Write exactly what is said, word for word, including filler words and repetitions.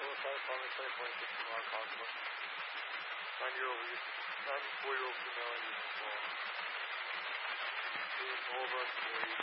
twenty-five, twenty-six, twenty-six, tomorrow, Cosmo. Nine-year-old, nine, four-year-old female, and you four. Two, over, three.